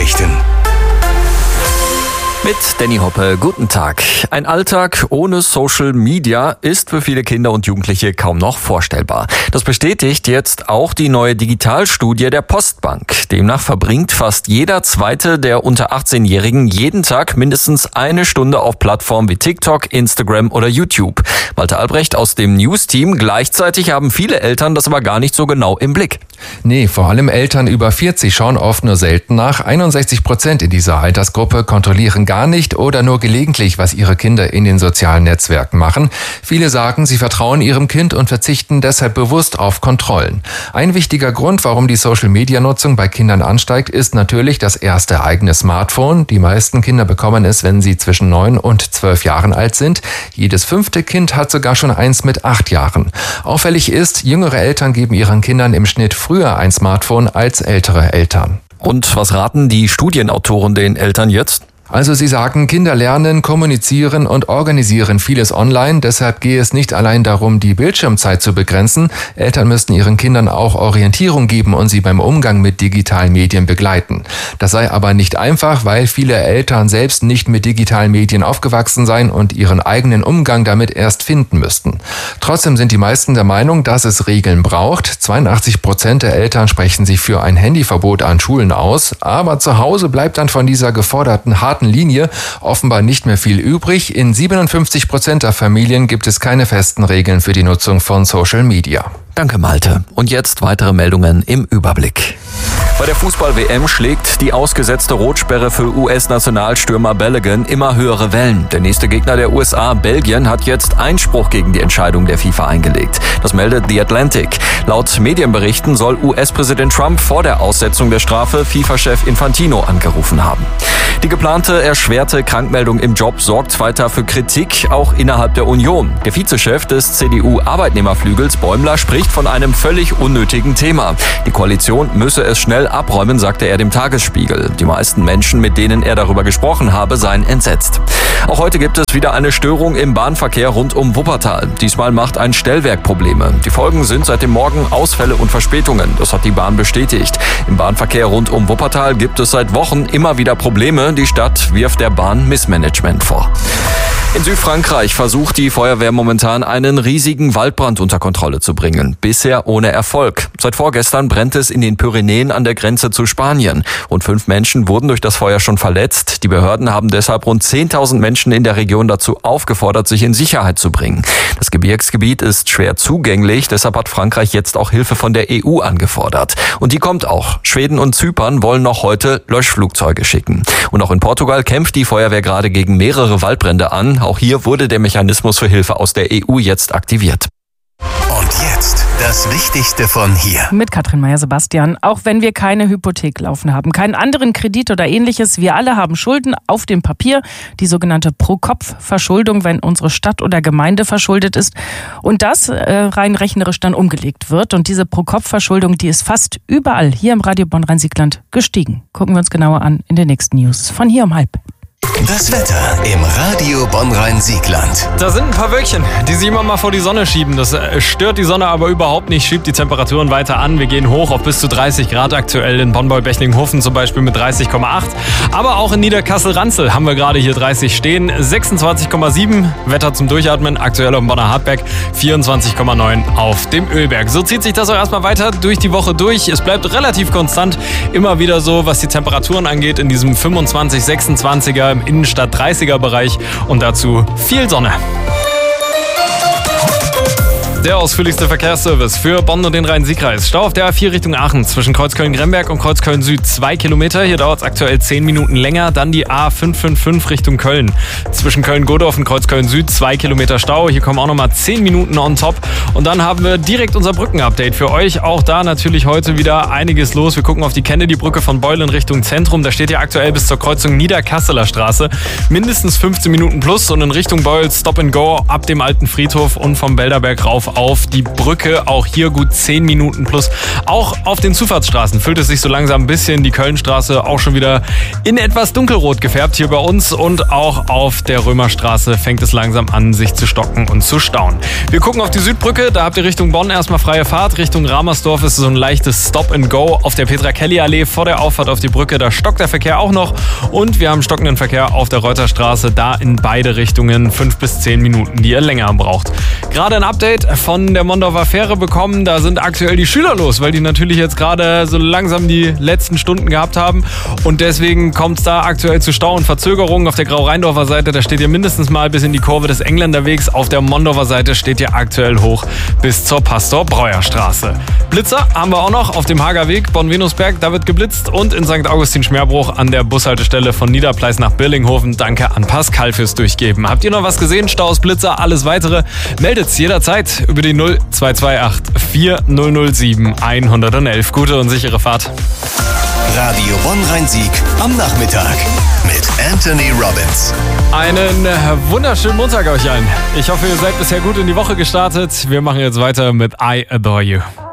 Nachrichten. Mit Danny Hoppe, guten Tag. Ein Alltag ohne Social Media ist für viele Kinder und Jugendliche kaum noch vorstellbar. Das bestätigt jetzt auch die neue Digitalstudie der Postbank. Demnach verbringt fast jeder Zweite der unter 18-Jährigen jeden Tag mindestens eine Stunde auf Plattformen wie TikTok, Instagram oder YouTube. Walter Albrecht aus dem News-Team. Gleichzeitig haben viele Eltern das aber gar nicht so genau im Blick. Nee, vor allem Eltern über 40 schauen oft nur selten nach. 61% in dieser Altersgruppe kontrollieren gar nicht oder nur gelegentlich, was ihre Kinder in den sozialen Netzwerken machen. Viele sagen, sie vertrauen ihrem Kind und verzichten deshalb bewusst auf Kontrollen. Ein wichtiger Grund, warum die Social-Media-Nutzung bei Kindern ansteigt, ist natürlich das erste eigene Smartphone. Die meisten Kinder bekommen es, wenn sie zwischen 9 und 12 Jahren alt sind. Jedes 5. Kind hat sogar schon eins mit 8 Jahren. Auffällig ist, jüngere Eltern geben ihren Kindern im Schnitt früher ein Smartphone als ältere Eltern. Und was raten die Studienautoren den Eltern jetzt? Also sie sagen, Kinder lernen, kommunizieren und organisieren vieles online. Deshalb gehe es nicht allein darum, die Bildschirmzeit zu begrenzen. Eltern müssten ihren Kindern auch Orientierung geben und sie beim Umgang mit digitalen Medien begleiten. Das sei aber nicht einfach, weil viele Eltern selbst nicht mit digitalen Medien aufgewachsen seien und ihren eigenen Umgang damit erst finden müssten. Trotzdem sind die meisten der Meinung, dass es Regeln braucht. 82% der Eltern sprechen sich für ein Handyverbot an Schulen aus. Aber zu Hause bleibt dann von dieser geforderten harten Linie offenbar nicht mehr viel übrig. In 57% der Familien gibt es keine festen Regeln für die Nutzung von Social Media. Danke, Malte. Und jetzt weitere Meldungen im Überblick. Bei der Fußball-WM schlägt die ausgesetzte Rotsperre für US-Nationalstürmer Balogun immer höhere Wellen. Der nächste Gegner der USA, Belgien, hat jetzt Einspruch gegen die Entscheidung der FIFA eingelegt. Das meldet The Atlantic. Laut Medienberichten soll US-Präsident Trump vor der Aussetzung der Strafe FIFA-Chef Infantino angerufen haben. Die geplante erschwerte Krankmeldung im Job sorgt weiter für Kritik, auch innerhalb der Union. Der Vizechef des CDU-Arbeitnehmerflügels Bäumler spricht von einem völlig unnötigen Thema. Die Koalition müsse es schnell abräumen, sagte er dem Tagesspiegel. Die meisten Menschen, mit denen er darüber gesprochen habe, seien entsetzt. Auch heute gibt es wieder eine Störung im Bahnverkehr rund um Wuppertal. Diesmal macht ein Stellwerk Probleme. Die Folgen sind seit dem Morgen Ausfälle und Verspätungen. Das hat die Bahn bestätigt. Im Bahnverkehr rund um Wuppertal gibt es seit Wochen immer wieder Probleme. Die Stadt wirft der Bahn Missmanagement vor. In Südfrankreich versucht die Feuerwehr momentan einen riesigen Waldbrand unter Kontrolle zu bringen. Bisher ohne Erfolg. Seit vorgestern brennt es in den Pyrenäen an der Grenze zu Spanien. Rund 5 Menschen wurden durch das Feuer schon verletzt. Die Behörden haben deshalb rund 10.000 Menschen in der Region dazu aufgefordert, sich in Sicherheit zu bringen. Das Gebirgsgebiet ist schwer zugänglich. Deshalb hat Frankreich jetzt auch Hilfe von der EU angefordert. Und die kommt auch. Schweden und Zypern wollen noch heute Löschflugzeuge schicken. Und auch in Portugal kämpft die Feuerwehr gerade gegen mehrere Waldbrände an. Auch hier wurde der Mechanismus für Hilfe aus der EU jetzt aktiviert. Und jetzt das Wichtigste von hier. Mit Katrin Meyer-Sebastian. Auch wenn wir keine Hypothek laufen haben, keinen anderen Kredit oder ähnliches, wir alle haben Schulden auf dem Papier, die sogenannte Pro-Kopf-Verschuldung, wenn unsere Stadt oder Gemeinde verschuldet ist und das rein rechnerisch dann umgelegt wird. Und diese Pro-Kopf-Verschuldung, die ist fast überall hier im Radio Bonn-Rhein-Siegland gestiegen. Gucken wir uns genauer an in den nächsten News von hier um 12:30. Das Wetter im Radio Bonn-Rhein-Siegland. Da sind ein paar Wölkchen, die sich immer mal vor die Sonne schieben. Das stört die Sonne aber überhaupt nicht, schiebt die Temperaturen weiter an. Wir gehen hoch auf bis zu 30 Grad aktuell in Bonn-Bechtlinghofen zum Beispiel mit 30,8. Aber auch in Niederkassel-Ranzel haben wir gerade hier 30 stehen. 26,7 Wetter zum Durchatmen, aktuell auf dem Bonner Hartberg. 24,9 auf dem Ölberg. So zieht sich das auch erstmal weiter durch die Woche durch. Es bleibt relativ konstant. Immer wieder so, was die Temperaturen angeht, in diesem 25, 26er im Innenstadt 30er-Bereich und dazu viel Sonne. Der ausführlichste Verkehrsservice für Bonn und den Rhein-Sieg-Kreis. Stau auf der A4 Richtung Aachen zwischen Kreuzköln-Gremberg und Kreuzköln-Süd 2 Kilometer. Hier dauert es aktuell 10 Minuten länger. Dann die A555 Richtung Köln. Zwischen Köln-Godorf und Kreuzköln-Süd 2 Kilometer Stau. Hier kommen auch nochmal 10 Minuten on top. Und dann haben wir direkt unser Brückenupdate für euch. Auch da natürlich heute wieder einiges los. Wir gucken auf die Kennedy-Brücke von Beul in Richtung Zentrum. Da steht ja aktuell bis zur Kreuzung Niederkasseler Straße mindestens 15 Minuten plus. Und in Richtung Beul Stop and Go ab dem alten Friedhof und vom Belderberg rauf auf die Brücke. Auch hier gut 10 Minuten plus. Auch auf den Zufahrtsstraßen füllt es sich so langsam ein bisschen. Die Kölnstraße auch schon wieder in etwas dunkelrot gefärbt hier bei uns. Und auch auf der Römerstraße fängt es langsam an, sich zu stocken und zu stauen. Wir gucken auf die Südbrücke. Da habt ihr Richtung Bonn erstmal freie Fahrt. Richtung Ramersdorf ist so ein leichtes Stop-and-Go. Auf der Petra-Kelly-Allee vor der Auffahrt auf die Brücke, da stockt der Verkehr auch noch. Und wir haben stockenden Verkehr auf der Reuterstraße. Da in beide Richtungen 5 bis 10 Minuten, die ihr länger braucht. Gerade ein Update von der Mondorfer Fähre bekommen. Da sind aktuell die Schüler los, weil die natürlich jetzt gerade so langsam die letzten Stunden gehabt haben. Und deswegen kommt es da aktuell zu Stau und Verzögerungen. Auf der Grau-Rheindorfer Seite, da steht ihr mindestens mal bis in die Kurve des Engländerwegs. Auf der Mondorfer Seite steht ihr aktuell hoch bis zur Pastor-Breuer-Straße. Blitzer haben wir auch noch auf dem Hager Weg, Bonn-Venusberg. Da wird geblitzt. Und in St. Augustin-Schmerbruch an der Bushaltestelle von Niederpleis nach Birlinghofen. Danke an Pascal fürs Durchgeben. Habt ihr noch was gesehen? Staus, Blitzer, alles weitere? Meldet's jederzeit über die 0228 4007 111. Gute und sichere Fahrt. Radio Bonn-Rhein-Sieg am Nachmittag mit Anthony Robbins. Einen wunderschönen Montag euch allen. Ich hoffe, ihr seid bisher gut in die Woche gestartet. Wir machen jetzt weiter mit I Adore You.